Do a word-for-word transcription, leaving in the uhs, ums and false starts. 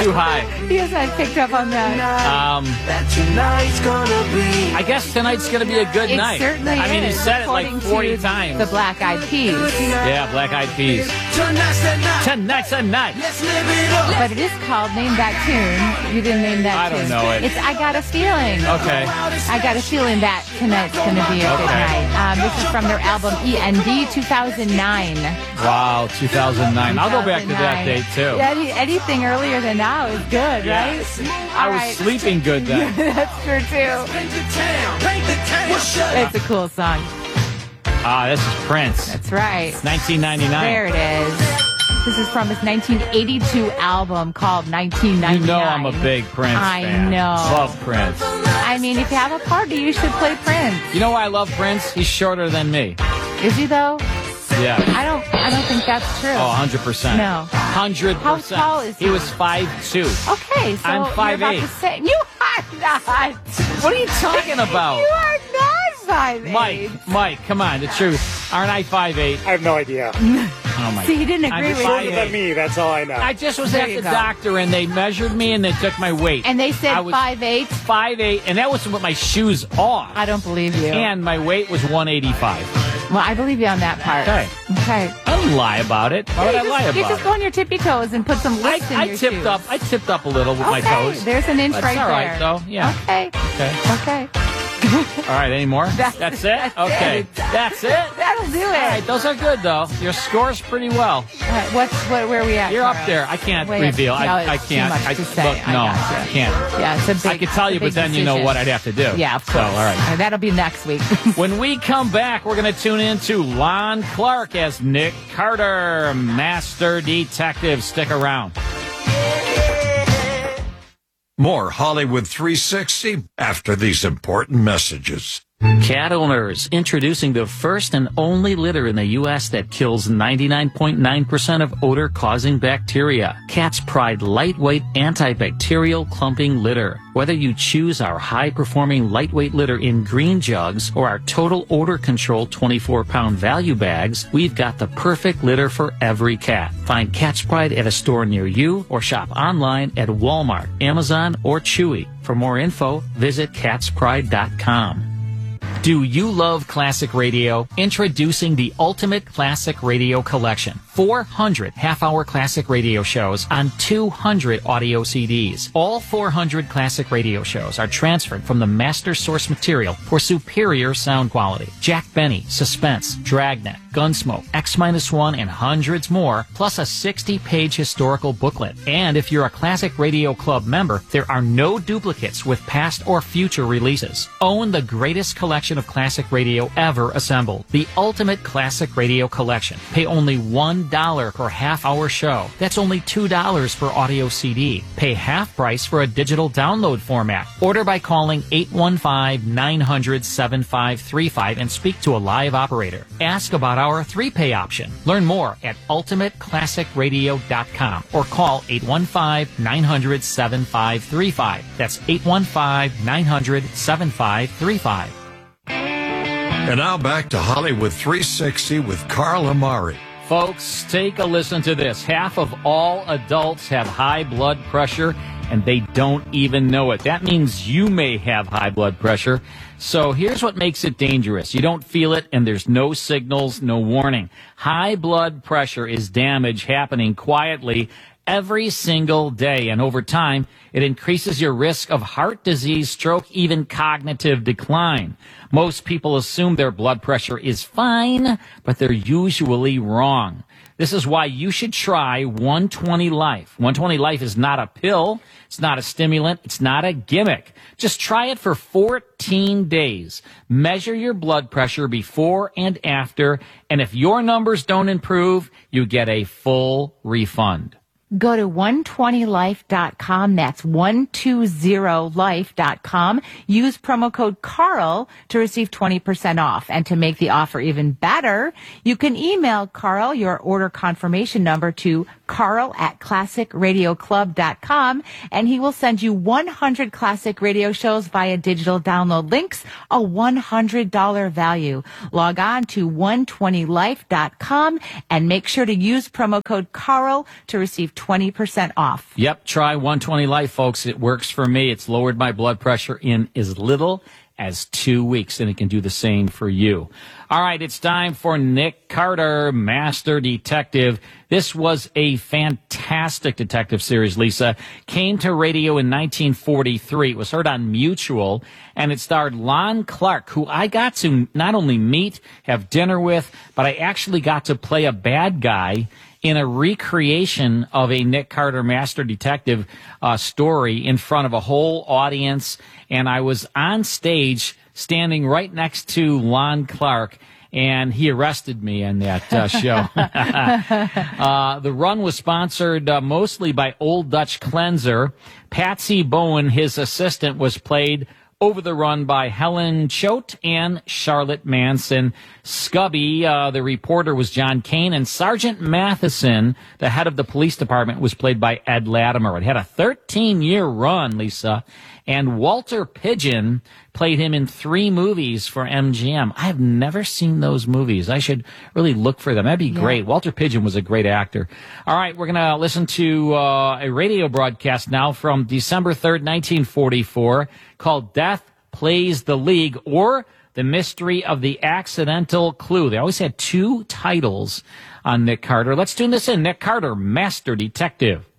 too high. Yes, I picked up on that. Um, I guess tonight's going to be a good It night. certainly I mean, is, he said it like according forty to times. The Black Eyed Peas. Yeah, Black Eyed Peas. Tonight's the night. But it is called Name That Tune. You didn't name that I tune. don't know it. It's I Got a Feeling. Okay. I got a feeling that tonight's going to be a good Okay. night. Um, this is from their album E N D two thousand nine. Wow, two thousand nine. I'll go back to that date, too. Yeah, any, anything earlier than now is good, Yeah. right? I All was right. sleeping good then. That's true, too. It's a cool song. Ah, this is Prince. That's right. nineteen ninety-nine. There it is. This is from his nineteen eighty-two album called nineteen ninety-nine. You know I'm a big Prince I fan. know. Love Prince. I mean, if you have a party, you should play Prince. You know why I love Prince? He's shorter than me. Is he, though? Yeah. I don't I don't think that's true. Oh, one hundred percent. No. one hundred percent. How tall is he? He was five two. Okay, so I'm five you're about eight. to say, you are not. What are you talking about? You are not five eight. Mike, Mike, come on, the truth. Aren't I five eight? I have no idea. Oh, my See, he didn't I'm agree with five you. Shorter than me, that's all I know. I just was There at you the go. doctor, and they measured me, and they took my weight. And they said I was five eight. five eight, and that was with my shoes off. I don't believe you. And my weight was one eighty-five. Well, I believe you on that part. Okay. Okay. I don't lie about it. Why would you I just, lie you about just it? go on your tippy toes and put some I, lifts in I your tipped shoes. up. I tipped up a little with my Okay, toes. there's an inch That's right all right, there. though. Yeah. Okay. Okay. Okay. All right. Any more? That's- That's, it. that's okay. it. That's it. That'll do it. All right. Those are good though. Your score's pretty well. All right, what's what? Where are we at? You're up Carl? there. I can't Way up- reveal. no, I, I it's too can't. much I to say. look. I No, gotcha. I can't. Yeah, it's a big. I could tell it's a you, but big then you know decision. what I'd have to do. Yeah, of So, course. all right. Uh, that'll be next week. When we come back, we're going to tune into Lon Clark as Nick Carter, Master Detective. Stick around. More Hollywood three sixty after these important messages. Cat owners, introducing the first and only litter in the U S that kills ninety-nine point nine percent of odor-causing bacteria. Cat's Pride lightweight antibacterial clumping litter. Whether you choose our high-performing lightweight litter in green jugs or our total odor control twenty-four pound value bags, we've got the perfect litter for every cat. Find Cat's Pride at a store near you or shop online at Walmart, Amazon, or Chewy. For more info, visit cats pride dot com. Do you love classic radio? Introducing the Ultimate Classic Radio Collection. four hundred half-hour classic radio shows on two hundred audio C Ds. All four hundred classic radio shows are transferred from the master source material for superior sound quality. Jack Benny, Suspense, Dragnet, Gunsmoke, X one, and hundreds more, plus a sixty page historical booklet. And if you're a Classic Radio Club member, there are no duplicates with past or future releases. Own the greatest collection of classic radio ever assembled. The Ultimate Classic Radio Collection. Pay only one dollar per half-hour show. That's only two dollars per audio C D. Pay half price for a digital download format. Order by calling eight one five, nine hundred, seven five three five and speak to a live operator. Ask about our three-pay option. Learn more at ultimate classic radio dot com or call eight one five, nine hundred, seven five three five. That's eight one five, nine hundred, seven five three five. And now back to Hollywood three sixty with Carl Amari. Folks, take a listen to this. Half of all adults have high blood pressure, and they don't even know it. That means you may have high blood pressure. So here's what makes it dangerous. You don't feel it, and there's no signals, no warning. High blood pressure is damage happening quietly every single day, and over time, it increases your risk of heart disease, stroke, even cognitive decline. Most people assume their blood pressure is fine, but they're usually wrong. This is why you should try one twenty Life. one twenty Life is not a pill. It's not a stimulant. It's not a gimmick. Just try it for fourteen days. Measure your blood pressure before and after, and if your numbers don't improve, you get a full refund. Go to one twenty life dot com. That's one twenty life dot com. Use promo code Carl to receive twenty percent off. And to make the offer even better, you can email Carl your order confirmation number to Carl at classic radio club dot com, and he will send you one hundred classic radio shows via digital download links, a one hundred dollars value. Log on to one twenty life dot com and make sure to use promo code Carl to receive twenty percent off. Yep, try one twenty Life, folks. It works for me. It's lowered my blood pressure in as little as two weeks, and it can do the same for you. All right, it's time for Nick Carter, Master Detective. This was a fantastic detective series, Lisa. Came to radio in nineteen forty-three. It was heard on Mutual, and it starred Lon Clark, who I got to not only meet, have dinner with, but I actually got to play a bad guy in a recreation of a Nick Carter Master Detective uh, story in front of a whole audience. And I was on stage standing right next to Lon Clark, and he arrested me in that uh, show. uh, the run was sponsored uh, mostly by Old Dutch Cleanser. Patsy Bowen, his assistant, was played over the run by Helen Choate and Charlotte Manson. Scubby, uh, the reporter, was John Kane, and Sergeant Matheson, the head of the police department, was played by Ed Latimer. It had a thirteen-year run, Lisa, and Walter Pidgeon played him in three movies for M G M. I have never seen those movies. I should really look for them. That'd be great. Yeah. Walter Pidgeon was a great actor. All right, we're going to listen to uh, a radio broadcast now from December third, nineteen forty-four, called Death Plays the League, or The Mystery of the Accidental Clue. They always had two titles on Nick Carter. Let's tune this in. Nick Carter, Master Detective.